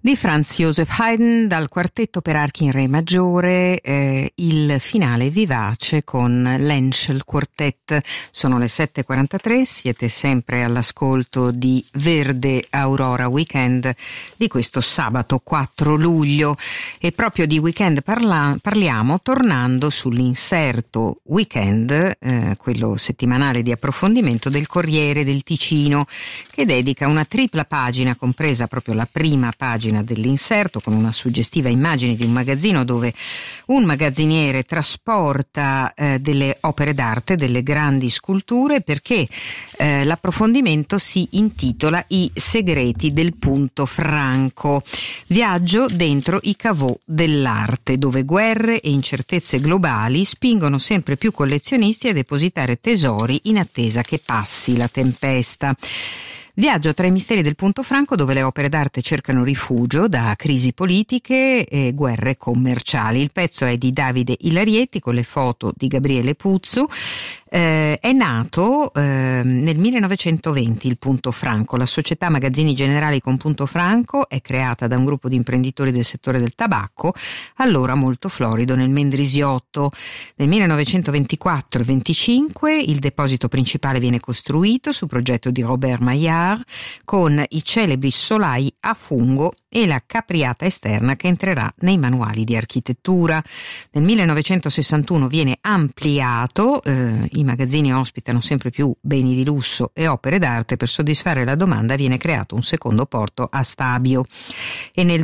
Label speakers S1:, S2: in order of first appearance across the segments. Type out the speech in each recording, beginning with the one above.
S1: Di Franz Joseph Haydn dal quartetto per archi in re maggiore, il finale vivace con l'Henschel Quartet. Sono le 7:43, siete sempre all'ascolto di Verde Aurora Weekend di questo sabato 4 luglio e proprio di weekend parliamo tornando sull'inserto weekend, quello settimanale di approfondimento del Corriere del Ticino, che dedica una tripla pagina, compresa proprio la prima pagina dell'inserto, con una suggestiva immagine di un magazzino dove un magazziniere trasporta delle opere d'arte, delle grandi sculture, perché l'approfondimento si intitola I segreti del punto franco. Viaggio dentro i caveau dell'arte, dove guerre e incertezze globali spingono sempre più collezionisti a depositare tesori in attesa che passi la tempesta. Viaggio tra i misteri del punto franco, dove le opere d'arte cercano rifugio da crisi politiche e guerre commerciali. Il pezzo è di Davide Ilarietti con le foto di Gabriele Puzzu. È nato nel 1920 il Punto Franco. La società Magazzini Generali con Punto Franco è creata da un gruppo di imprenditori del settore del tabacco, allora molto florido nel Mendrisiotto. Nel 1924-25 il deposito principale viene costruito su progetto di Robert Maillard, con i celebri solai a fungo e la capriata esterna che entrerà nei manuali di architettura. Nel 1961 viene ampliato, i magazzini ospitano sempre più beni di lusso e opere d'arte. Per soddisfare la domanda viene creato un secondo porto a Stabio e nel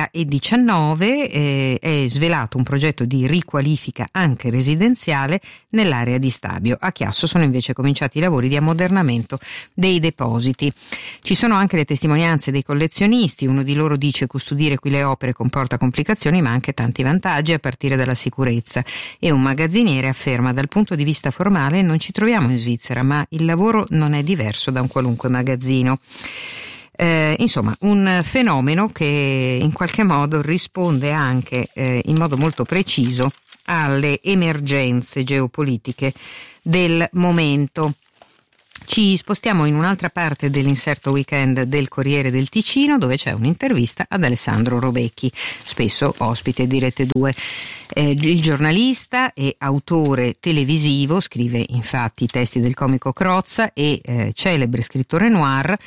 S1: 2019 è svelato un progetto di riqualifica anche residenziale nell'area di Stabio. A Chiasso sono invece cominciati i lavori di ammodernamento dei depositi. Ci sono anche le testimonianze dei collezionisti. Uno di loro dice: custodire qui le opere comporta complicazioni ma anche tanti vantaggi, a partire dalla sicurezza. E un magazziniere afferma: dal punto di vista formale non ci troviamo in Svizzera, ma il lavoro non è diverso da un qualunque magazzino. Insomma, un fenomeno che in qualche modo risponde anche in modo molto preciso alle emergenze geopolitiche del momento. Ci spostiamo in un'altra parte dell'inserto weekend del Corriere del Ticino, dove c'è un'intervista ad Alessandro Robecchi, spesso ospite di Rete 2. Il giornalista e autore televisivo, scrive infatti i testi del comico Crozza e celebre scrittore noir,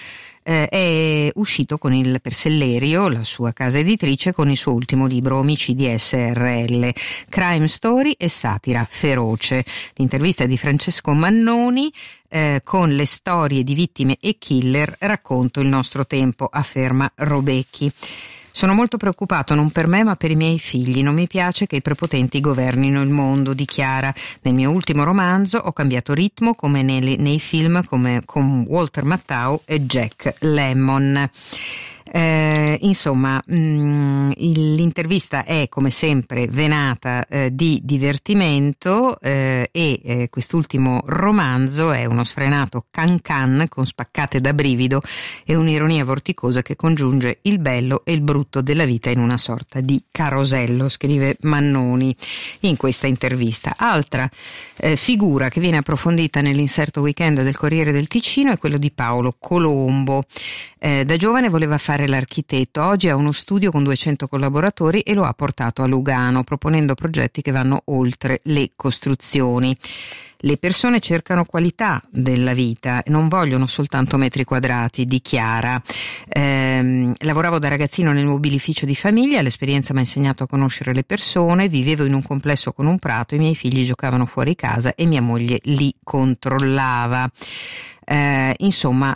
S1: è uscito per Sellerio, la sua casa editrice, con il suo ultimo libro Omicidi SRL, crime story e satira feroce. L'intervista è di Francesco Mannoni, con le storie di vittime e killer racconto il nostro tempo, afferma Robecchi. Sono molto preoccupato, non per me ma per i miei figli. Non mi piace che i prepotenti governino il mondo, dichiara. Nel mio ultimo romanzo ho cambiato ritmo, come nei film come con Walter Matthau e Jack Lemmon. Insomma, l'intervista è come sempre venata di divertimento e quest'ultimo romanzo è uno sfrenato can con spaccate da brivido e un'ironia vorticosa che congiunge il bello e il brutto della vita in una sorta di carosello, scrive Mannoni in questa intervista. Altra figura che viene approfondita nell'inserto weekend del Corriere del Ticino è quello di Paolo Colombo. Da giovane voleva fare l'architetto, oggi ha uno studio con 200 collaboratori e lo ha portato a Lugano, proponendo progetti che vanno oltre le costruzioni. Le persone cercano qualità della vita, non vogliono soltanto metri quadrati, dichiara. Lavoravo da ragazzino nel mobilificio di famiglia, l'esperienza mi ha insegnato a conoscere le persone, vivevo in un complesso con un prato, i miei figli giocavano fuori casa e mia moglie li controllava. Insomma,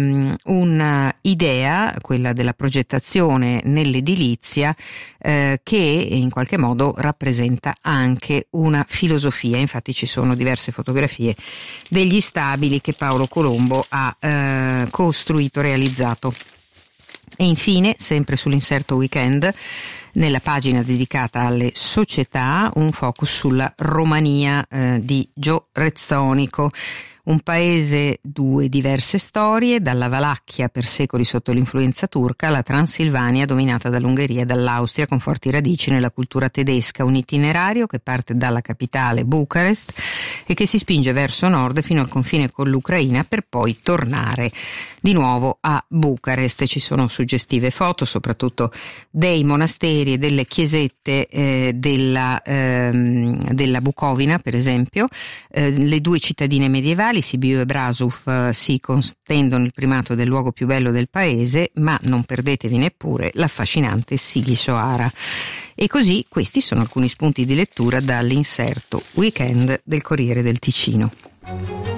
S1: un'idea, quella della progettazione nell'edilizia, che in qualche modo rappresenta anche una filosofia. Infatti ci sono diverse fotografie degli stabili che Paolo Colombo ha costruito, realizzato. E infine, sempre sull'inserto weekend, nella pagina dedicata alle società, un focus sulla Romania di Gio Rezzonico. Un paese, due diverse storie, dalla Valacchia per secoli sotto l'influenza turca alla Transilvania dominata dall'Ungheria e dall'Austria con forti radici nella cultura tedesca, un itinerario che parte dalla capitale Bucarest e che si spinge verso nord fino al confine con l'Ucraina per poi tornare di nuovo a Bucarest. Ci sono suggestive foto soprattutto dei monasteri e delle chiesette della Bucovina, per esempio. Le due cittadine medievali, Sibiu e Brasov, si contendono il primato del luogo più bello del paese, ma non perdetevi neppure l'affascinante Sighisoara. E così questi sono alcuni spunti di lettura dall'inserto Weekend del Corriere del Ticino.